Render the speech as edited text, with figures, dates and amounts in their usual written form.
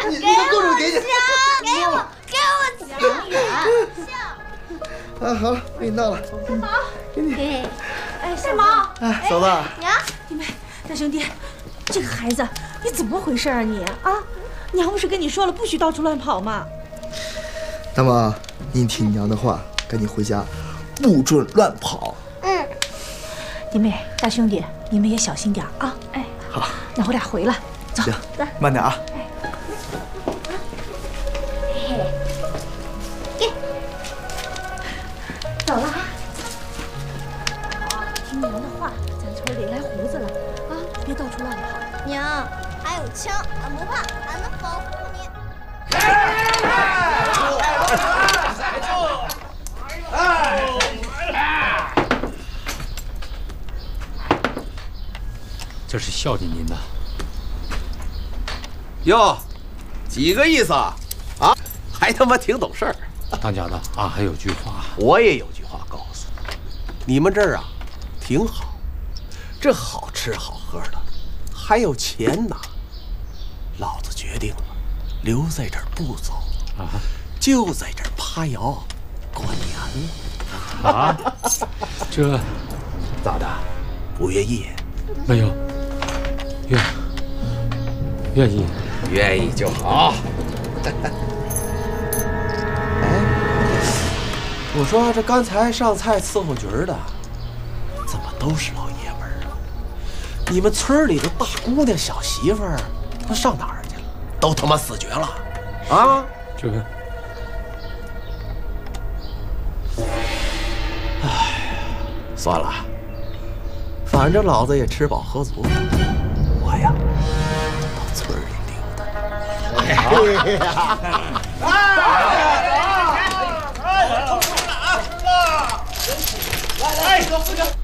你够着给你， 给我枪！ 啊，好了，给你倒了。 好， 给你。 哎，三毛， 哎，嫂子， 娘， 你们大兄弟，这个孩子你怎么回事啊你啊？娘不是跟你说了不许到处乱跑吗？ 大妈，您听娘的话，赶紧回家，不准乱跑。 嗯。 弟妹，大兄弟，你们也小心点啊！哎， 好， 那我俩回了，走， 行， 来， 慢点啊。 走了啊！听娘的话，咱村里来胡子了啊！别到处乱跑。 娘，还有枪，俺不怕，俺能保护你。 这是孝敬您的。 哟，几个意思啊？啊，还他妈挺懂事儿。 当家的，俺还有句话。 我也有句话告诉你，你们这儿啊，挺好，这好吃好喝的，还有钱拿。老子决定了，留在这儿不走啊， 就在这儿趴窑过年了。啊，这咋的？不愿意？ 没有，愿意， 愿意就好。我说这刚才上菜伺候局的，怎么都是老爷们儿啊？你们村里的大姑娘、小媳妇儿都上哪儿去了？都他妈死绝了啊！ 这个， 哎，算了，反正老子也吃饱喝足了，我呀到村里溜达。哎呀！ 来，走，四哥。